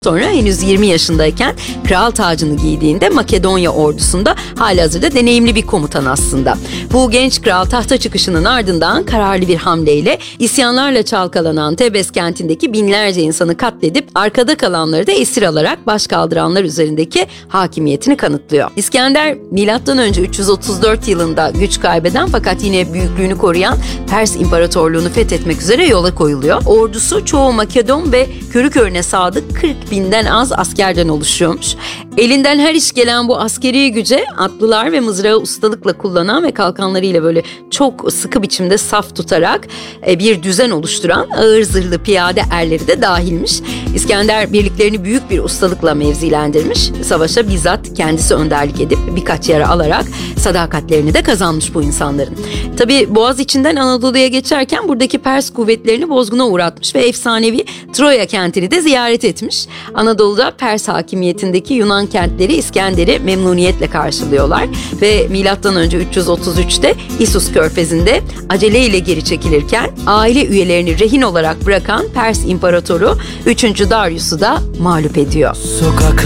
Sonra henüz 20 yaşındayken kral tacını giydiğinde Makedonya ordusunda halihazırda deneyimli bir komutan aslında. Bu genç kral tahta çıkışının ardından kararlı bir hamleyle isyanlarla çalkalanan Tebes kentindeki binlerce insanı katledip arkada kalanları da esir alarak baş kaldıranlar üzerindeki hakimiyetini kanıtlıyor. İskender M.Ö. 334 yılında güç kaybeden fakat yine büyüklüğünü koruyan Pers İmparatorluğunu fethetmek üzere yola koyuluyor. Ordusu çoğu Makedon ve körü körüne sadık 40 binden az askerden oluşuyormuş. Elinden her iş gelen bu askeri güce atlılar ve mızrağı ustalıkla kullanan ve kalkanlarıyla böyle çok sıkı biçimde saf tutarak bir düzen oluşturan ağır zırhlı piyade erleri de dahilmiş. İskender birliklerini büyük bir ustalıkla mevzilendirmiş. Savaşa bizzat kendisi önderlik edip birkaç yara alarak sadakatlerini de kazanmış bu insanların. Tabi Boğaz içinden Anadolu'ya geçerken buradaki Pers kuvvetlerini bozguna uğratmış ve efsanevi Troya kentini de ziyaret etmiş. Anadolu'da Pers hakimiyetindeki Yunan kentleri İskender'i memnuniyetle karşılıyorlar ve M.Ö. 333'te İsus Körfezi'nde aceleyle geri çekilirken aile üyelerini rehin olarak bırakan Pers İmparatoru 3. Darius'u da mağlup ediyor.